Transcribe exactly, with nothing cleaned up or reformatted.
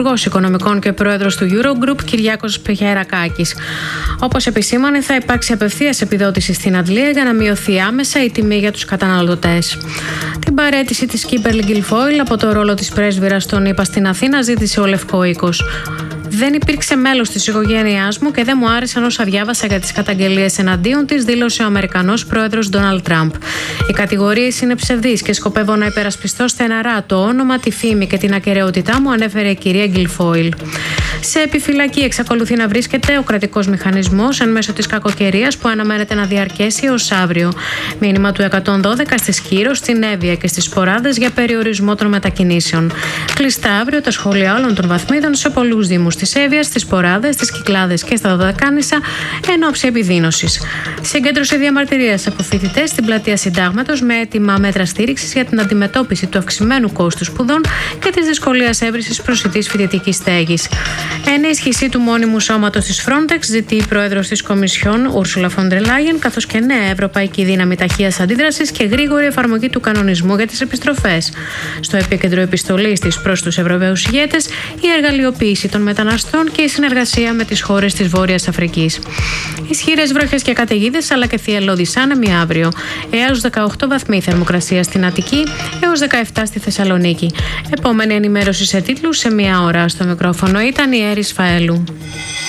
Υπουργός Οικονομικών και Πρόεδρος του Eurogroup, Κυριάκος Πεχερακάκης. Όπως επισήμανε, θα υπάρξει απευθείας επιδότηση στην αντλία για να μειωθεί άμεσα η τιμή για τους καταναλωτές. Την παραίτηση της Κίμπερλι Γκιλφόιλ από το ρόλο της πρέσβυρας των ΗΠΑ στην Αθήνα ζήτησε ο Λευκό Οίκος. Δεν υπήρξε μέλος της οικογένειάς μου και δεν μου άρεσαν όσα διάβασα για τις καταγγελίες εναντίον της, δήλωσε ο Αμερικανός πρόεδρος Ντόναλντ Τραμπ. Οι κατηγορίες είναι ψευδείς και σκοπεύω να υπερασπιστώ στεναρά το όνομα, τη φήμη και την ακεραιότητά μου, ανέφερε η κυρία Γκιλφόιλ. Σε επιφυλακή εξακολουθεί να βρίσκεται ο κρατικός μηχανισμός εν μέσω της κακοκαιρίας που αναμένεται να διαρκέσει ως αύριο. Μήνυμα του εκατόν δώδεκα στη Σκύρο, στην Εύβοια και στις Σποράδες για περιορισμό των μετακινήσεων. Κλειστά αύριο τα σχολεία όλων των βαθμίδων σε πολλούς δήμους της Εύβοιας, στις Σποράδες, στις Κυκλάδες και στα Δωδεκάνησα εν ώψη επιδείνωσης. Συγκέντρωση διαμαρτυρίας από φοιτητές στην πλατεία Συντάγματος με έτοιμα μέτρα στήριξης για την αντιμετώπιση του αυξημένου κόστους σπουδών και της δυσκολίας έβρισης προσιτής φοιτητικής στέγης. Ενίσχυση του μόνιμου σώματος της Frontex ζητεί η πρόεδρος της Κομισιόν, Ούρσουλα φον ντερ Λάιεν, καθώς και νέα ευρωπαϊκή δύναμη ταχείας αντίδρασης και γρήγορη εφαρμογή του κανονισμού για τις επιστροφές. Στο επίκεντρο επιστολής της προς τους Ευρωπαίους ηγέτες, η εργαλειοποίηση των μεταναστών και η συνεργασία με τις χώρες της Βόρειας Αφρικής. Ισχυρές βροχές και καταιγίδες αλλά και θυελλώδης άνεμοι αύριο. Έως δεκαοκτώ βαθμοί θερμοκρασία στην Αττική, έως δεκαεπτά στη Θεσσαλονίκη. Επόμενη ενημέρωση σε τίτλους σε μία ώρα. Στο μικρόφωνο ήταν η Έρης Φαέλου.